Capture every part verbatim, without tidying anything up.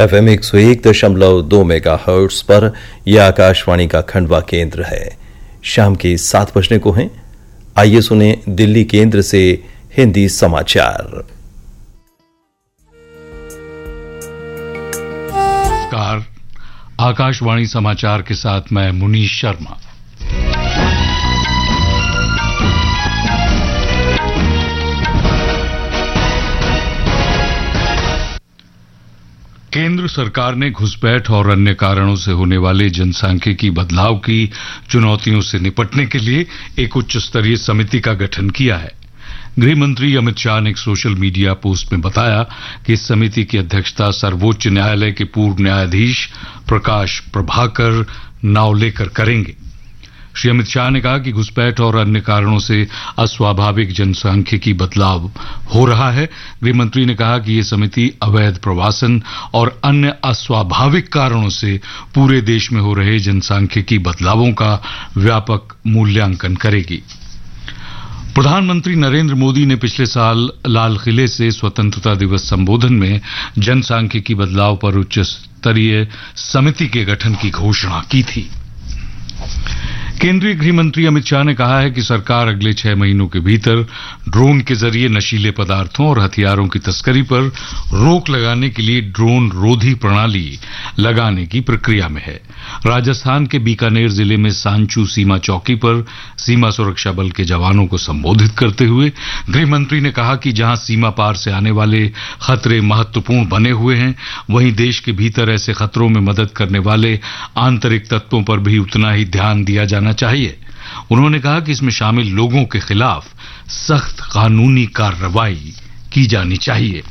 F M एक सौ एक दशमलव दो मेगा हर्ट्स पर यह आकाशवाणी का खंडवा केंद्र है। शाम के सात बजने को हैं। आइए सुने दिल्ली केंद्र से हिंदी समाचार। नमस्कार, आकाशवाणी समाचार के साथ मैं मुनीश शर्मा। केंद्र सरकार ने घुसपैठ और अन्य कारणों से होने वाले जनसांख्यिकी बदलाव की चुनौतियों से निपटने के लिए एक उच्च स्तरीय समिति का गठन किया है। गृह मंत्री अमित शाह ने एक सोशल मीडिया पोस्ट में बताया कि इस समिति की अध्यक्षता सर्वोच्च न्यायालय के पूर्व न्यायाधीश प्रकाश प्रभाकर नावलेकर करेंगे। श्री अमित शाह ने कहा कि घुसपैठ और अन्य कारणों से अस्वाभाविक जनसांख्यिकी बदलाव हो रहा है। गृह मंत्री ने कहा कि ये समिति अवैध प्रवासन और अन्य अस्वाभाविक कारणों से पूरे देश में हो रहे जनसांख्यिकी बदलावों का व्यापक मूल्यांकन करेगी। प्रधानमंत्री नरेंद्र मोदी ने पिछले साल लाल किले से स्वतंत्रता दिवस संबोधन में जनसांख्यिकी बदलाव पर उच्च स्तरीय समिति के गठन की घोषणा की थी। केंद्रीय गृह मंत्री अमित शाह ने कहा है कि सरकार अगले छह महीनों के भीतर ड्रोन के जरिए नशीले पदार्थों और हथियारों की तस्करी पर रोक लगाने के लिए ड्रोन रोधी प्रणाली लगाने की प्रक्रिया में है। राजस्थान के बीकानेर जिले में सांचू सीमा चौकी पर सीमा सुरक्षा बल के जवानों को संबोधित करते हुए गृह मंत्री ने कहा कि जहां सीमा पार से आने वाले खतरे महत्वपूर्ण बने हुए हैं, वहीं देश के भीतर ऐसे खतरों में मदद करने वाले आंतरिक तत्वों पर भी उतना ही ध्यान दिया जाना चाहिए। उन्होंने कहा कि इसमें शामिल लोगों के खिलाफ सख्त कानूनी कार्रवाई की जानी चाहिए।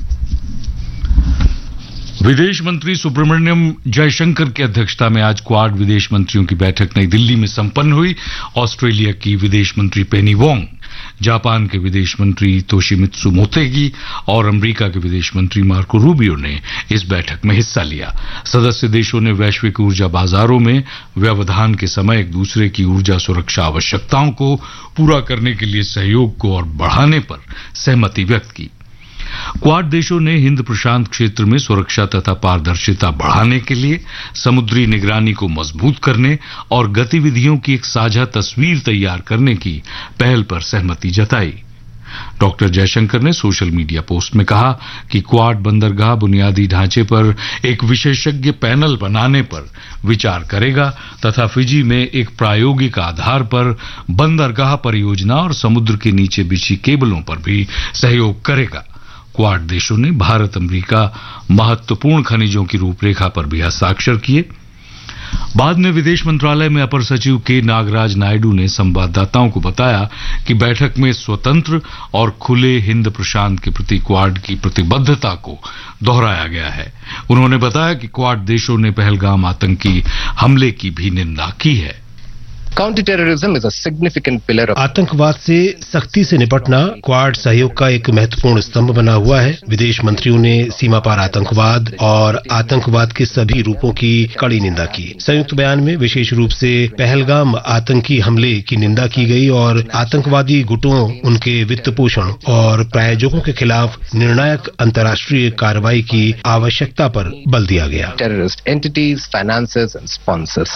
विदेश मंत्री सुब्रमण्यम जयशंकर की अध्यक्षता में आज क्वाड विदेश मंत्रियों की बैठक नई दिल्ली में संपन्न हुई। ऑस्ट्रेलिया की विदेश मंत्री पेनी वोंग, जापान के विदेश मंत्री तोशिमित्सु मोतेगी और अमेरिका के विदेश मंत्री मार्को रूबियो ने इस बैठक में हिस्सा लिया। सदस्य देशों ने वैश्विक ऊर्जा बाजारों में व्यवधान के समय एक दूसरे की ऊर्जा सुरक्षा आवश्यकताओं को पूरा करने के लिए सहयोग को और बढ़ाने पर सहमति व्यक्त की। क्वाड देशों ने हिंद प्रशांत क्षेत्र में सुरक्षा तथा पारदर्शिता बढ़ाने के लिए समुद्री निगरानी को मजबूत करने और गतिविधियों की एक साझा तस्वीर तैयार करने की पहल पर सहमति जताई। डॉक्टर जयशंकर ने सोशल मीडिया पोस्ट में कहा कि क्वाड बंदरगाह बुनियादी ढांचे पर एक विशेषज्ञ पैनल बनाने पर विचार करेगा तथा फिजी में एक प्रायोगिक आधार पर बंदरगाह परियोजना और समुद्र के नीचे बिछी केबलों पर भी सहयोग करेगा। क्वाड देशों ने भारत अमेरिका महत्वपूर्ण खनिजों की रूपरेखा पर भी हस्ताक्षर किए। बाद में विदेश मंत्रालय में अपर सचिव के नागराज नायडू ने संवाददाताओं को बताया कि बैठक में स्वतंत्र और खुले हिंद प्रशांत के प्रति क्वाड की प्रतिबद्धता को दोहराया गया है। उन्होंने बताया कि क्वाड देशों ने पहलगाम आतंकी हमले की भी निंदा की है। Counter terrorism is a significant pillar of आतंकवाद से सख्ती से निपटना क्वाड सहयोग का एक महत्वपूर्ण स्तंभ बना हुआ है। विदेश मंत्रियों ने सीमा पार आतंकवाद और आतंकवाद के सभी रूपों की कड़ी निंदा की। संयुक्त बयान में विशेष रूप से पहलगाम आतंकी हमले की निंदा की गई और आतंकवादी गुटों, उनके वित्त पोषण और प्रायोजकों के खिलाफ निर्णायक अंतर्राष्ट्रीय कार्रवाई की आवश्यकता पर बल दिया गया। Terrorist entities, financiers and sponsors.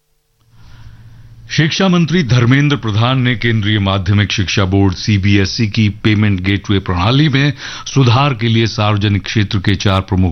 शिक्षा मंत्री धर्मेंद्र प्रधान ने केंद्रीय माध्यमिक शिक्षा board C B S E की पेमेंट गेटवे प्रणाली में सुधार के लिए सार्वजनिक क्षेत्र के चार प्रमुख